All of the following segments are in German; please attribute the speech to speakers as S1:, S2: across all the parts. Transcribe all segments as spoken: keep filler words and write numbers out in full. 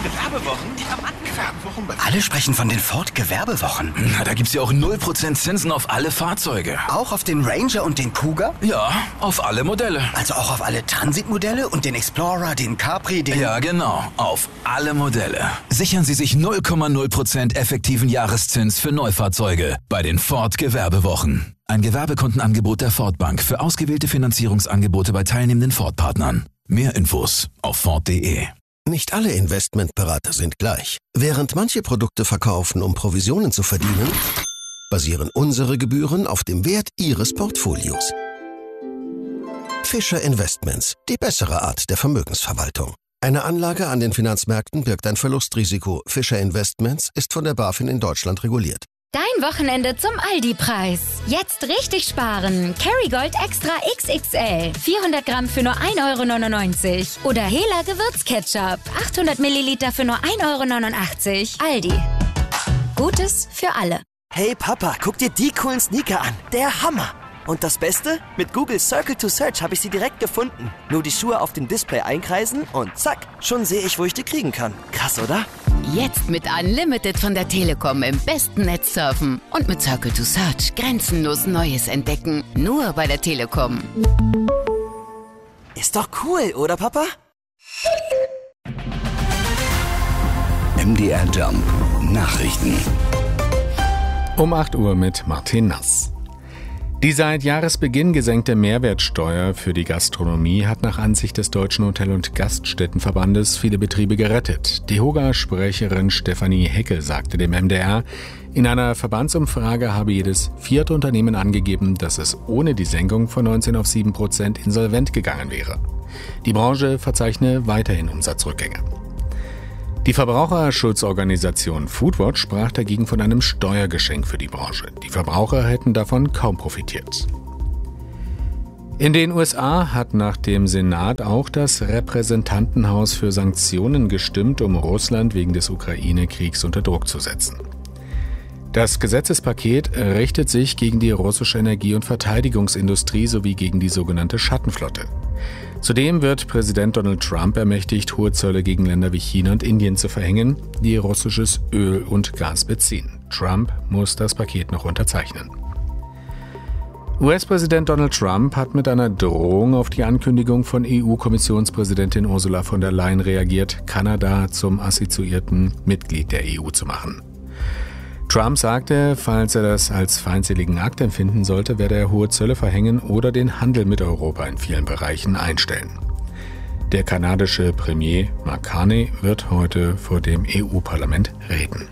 S1: Gewerbewochen? Gewerbewochen?
S2: Alle sprechen von den Ford Gewerbewochen.
S3: Na, da gibt's ja auch null Prozent Zinsen auf alle Fahrzeuge.
S2: Auch auf den Ranger und den Kuga?
S3: Ja, auf alle Modelle.
S2: Also auch auf alle Transitmodelle und den Explorer, den Capri, den...
S3: Ja, genau. Auf alle Modelle. Sichern Sie sich null Komma null Prozent effektiven Jahreszins für Neufahrzeuge bei den Ford Gewerbewochen. Ein Gewerbekundenangebot der Ford Bank für ausgewählte Finanzierungsangebote bei teilnehmenden Ford-Partnern. Mehr Infos auf ford punkt de.
S4: Nicht alle Investmentberater sind gleich. Während manche Produkte verkaufen, um Provisionen zu verdienen, basieren unsere Gebühren auf dem Wert Ihres Portfolios. Fischer Investments, die bessere Art der Vermögensverwaltung. Eine Anlage an den Finanzmärkten birgt ein Verlustrisiko. Fischer Investments ist von der BaFin in Deutschland reguliert.
S5: Dein Wochenende zum Aldi-Preis. Jetzt richtig sparen. Kerrygold Extra X X L. vierhundert Gramm für nur ein Euro neunundneunzig. Oder Hela Gewürzketchup. achthundert Milliliter für nur ein Euro neunundachtzig. Aldi. Gutes für alle.
S6: Hey Papa, guck dir die coolen Sneaker an. Der Hammer. Und das Beste? Mit Google Circle to Search habe ich sie direkt gefunden. Nur die Schuhe auf dem Display einkreisen und zack, schon sehe ich, wo ich die kriegen kann. Krass, oder?
S7: Jetzt mit Unlimited von der Telekom im besten Netz surfen. Und mit Circle to Search grenzenlos Neues entdecken. Nur bei der Telekom.
S6: Ist doch cool, oder Papa?
S8: M D R Jump Nachrichten.
S9: Um acht Uhr mit Martin Nass. Die seit Jahresbeginn gesenkte Mehrwertsteuer für die Gastronomie hat nach Ansicht des Deutschen Hotel- und Gaststättenverbandes viele Betriebe gerettet. Die Hoga-Sprecherin Stefanie Hecke sagte dem M D R, in einer Verbandsumfrage habe jedes vierte Unternehmen angegeben, dass es ohne die Senkung von neunzehn auf sieben Prozent insolvent gegangen wäre. Die Branche verzeichne weiterhin Umsatzrückgänge. Die Verbraucherschutzorganisation Foodwatch sprach dagegen von einem Steuergeschenk für die Branche. Die Verbraucher hätten davon kaum profitiert. In den U S A hat nach dem Senat auch das Repräsentantenhaus für Sanktionen gestimmt, um Russland wegen des Ukraine-Kriegs unter Druck zu setzen. Das Gesetzespaket richtet sich gegen die russische Energie- und Verteidigungsindustrie sowie gegen die sogenannte Schattenflotte. Zudem wird Präsident Donald Trump ermächtigt, hohe Zölle gegen Länder wie China und Indien zu verhängen, die russisches Öl und Gas beziehen. Trump muss das Paket noch unterzeichnen. U S-Präsident Donald Trump hat mit einer Drohung auf die Ankündigung von E U-Kommissionspräsidentin Ursula von der Leyen reagiert, Kanada zum assoziierten Mitglied der E U zu machen. Trump sagte, falls er das als feindseligen Akt empfinden sollte, werde er hohe Zölle verhängen oder den Handel mit Europa in vielen Bereichen einstellen. Der kanadische Premier Mark Carney wird heute vor dem E U-Parlament reden.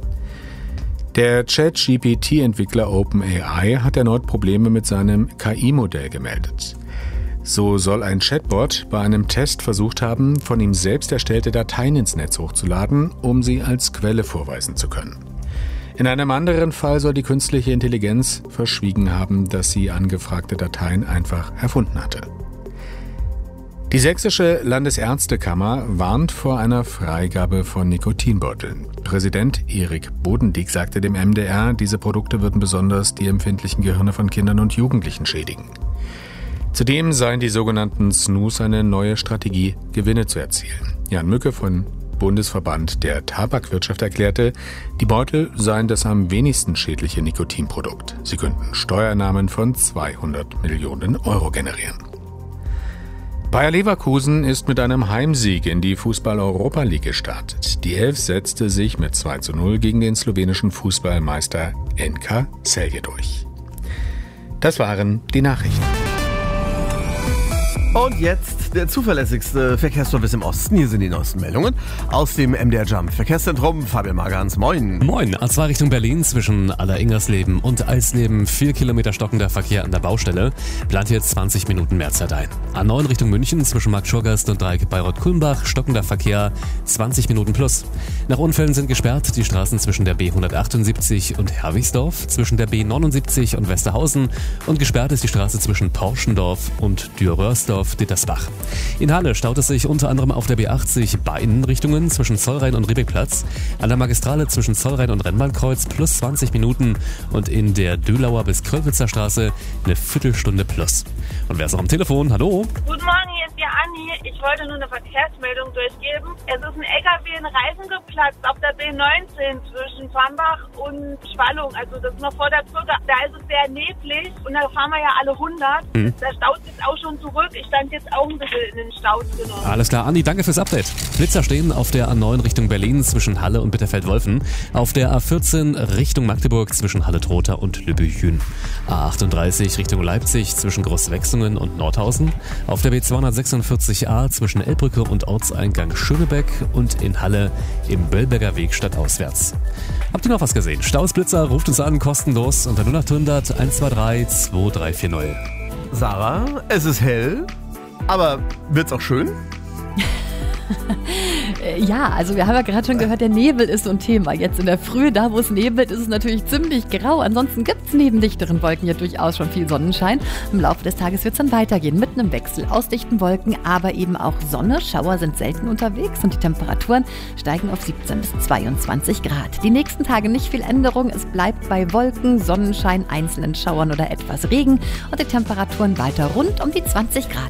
S9: Der Chat-G P T-Entwickler OpenAI hat erneut Probleme mit seinem K I-Modell gemeldet. So soll ein Chatbot bei einem Test versucht haben, von ihm selbst erstellte Dateien ins Netz hochzuladen, um sie als Quelle vorweisen zu können. In einem anderen Fall soll die künstliche Intelligenz verschwiegen haben, dass sie angefragte Dateien einfach erfunden hatte. Die Sächsische Landesärztekammer warnt vor einer Freigabe von Nikotinbeuteln. Präsident Erik Bodendieck sagte dem M D R, diese Produkte würden besonders die empfindlichen Gehirne von Kindern und Jugendlichen schädigen. Zudem seien die sogenannten Snus eine neue Strategie, Gewinne zu erzielen. Jan Mücke von Bundesverband der Tabakwirtschaft erklärte, die Beutel seien das am wenigsten schädliche Nikotinprodukt. Sie könnten Steuereinnahmen von zweihundert Millionen Euro generieren. Bayer Leverkusen ist mit einem Heimsieg in die Fußball-Europa League gestartet. Die Elf setzte sich mit zwei zu null gegen den slowenischen Fußballmeister N K Celje durch. Das waren die Nachrichten.
S10: Und jetzt der zuverlässigste Verkehrsservice im Osten. Hier sind die neuesten Meldungen aus dem M D R Jump Verkehrszentrum. Fabian Magans, moin.
S11: Moin. A zwei Richtung Berlin zwischen Aller-Ingersleben und Eisleben. Vier Kilometer stockender Verkehr an der Baustelle. Plant jetzt zwanzig Minuten Mehrzeit ein. A neun Richtung München zwischen Markt Schurgast und Dreieck Bayreuth-Kulmbach. Stockender Verkehr zwanzig Minuten plus. Nach Unfällen sind gesperrt die Straßen zwischen der B hundertachtundsiebzig und Herwigsdorf, zwischen der B neunundsiebzig und Westerhausen und gesperrt ist die Straße zwischen Porschendorf und Dürrörsdorf-Dittersbach. In Halle staut es sich unter anderem auf der B achtzig beiden Richtungen zwischen Zollrhein und Riebeckplatz, an der Magistrale zwischen Zollrhein und Rennbahnkreuz plus zwanzig Minuten und in der Dölauer bis Kröllwitzer Straße eine Viertelstunde plus. Und wer ist noch am Telefon? Hallo?
S12: Guten Morgen, hier hier ist die Anni. Ich wollte nur eine Verkehrsmeldung durchgeben. Es ist ein L K W in Reifen geplatzt auf der B neunzehn zwischen Fambach und Schwallung. Also das ist noch vor der Brücke. Da ist es sehr neblig und da fahren wir ja alle hundert. Mhm. Der staut jetzt auch schon zurück. Ich stand jetzt auch ein bisschen in den Stau drin.
S11: Alles klar, Andi, danke fürs Update. Blitzer stehen auf der A neun Richtung Berlin zwischen Halle und Bitterfeld-Wolfen. Auf der A vierzehn Richtung Magdeburg zwischen Halle-Trotha und Lübbechin. A achtunddreißig Richtung Leipzig zwischen Großwechsungen und Nordhausen. Auf der B zweihundertsechsundvierzig A zwischen Elbbrücke und Ortseingang Schönebeck und in Halle im Böllberger Weg stadtauswärts. Habt ihr noch was gesehen? Staus, Blitzer, ruft uns an, kostenlos unter null acht hundert eins zwei drei zwei drei vier null.
S10: Sarah, es ist hell, aber wird's auch schön?
S13: Ja, also wir haben ja gerade schon gehört, der Nebel ist so ein Thema. Jetzt in der Früh, da wo es nebelt, ist es natürlich ziemlich grau. Ansonsten gibt es neben dichteren Wolken ja durchaus schon viel Sonnenschein. Im Laufe des Tages wird es dann weitergehen mit einem Wechsel aus dichten Wolken, aber eben auch Sonne. Schauer sind selten unterwegs und die Temperaturen steigen auf siebzehn bis zweiundzwanzig Grad. Die nächsten Tage nicht viel Änderung. Es bleibt bei Wolken, Sonnenschein, einzelnen Schauern oder etwas Regen und die Temperaturen weiter rund um die zwanzig Grad.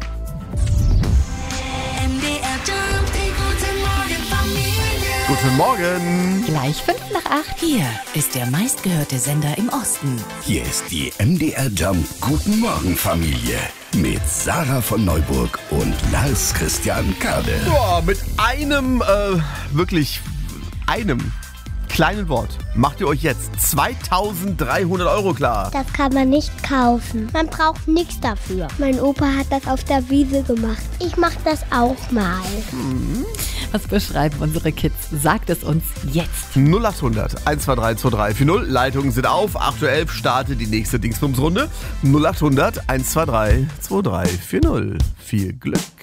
S10: Guten Morgen.
S13: Gleich fünf nach acht.
S14: Hier ist der meistgehörte Sender im Osten.
S8: Hier ist die M D R Jump Guten Morgen Familie mit Sarah von Neuburg und Lars Christian Kade.
S10: Boah, mit einem, äh, wirklich einem kleinen Wort macht ihr euch jetzt zweitausenddreihundert Euro klar.
S15: Das kann man nicht kaufen. Man braucht nichts dafür. Mein Opa hat das auf der Wiese gemacht. Ich mach das auch mal.
S10: Mhm.
S13: Was beschreiben unsere Kids? Sagt es uns jetzt.
S10: null acht hundert eins zwei drei zwei drei vier null. Leitungen sind auf. acht Uhr elf startet die nächste Dingsbums-Runde. null acht hundert eins zwei drei zwei drei vier null. Viel Glück.